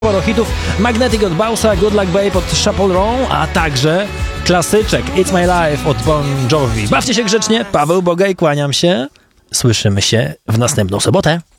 Sporo hitów, Magnetic od Bausa, Good Luck Babe od Chappell Roan, a także klasyczek It's My Life od Bon Jovi. Bawcie się grzecznie, Paweł Bogaj, kłaniam się. Słyszymy się w następną sobotę.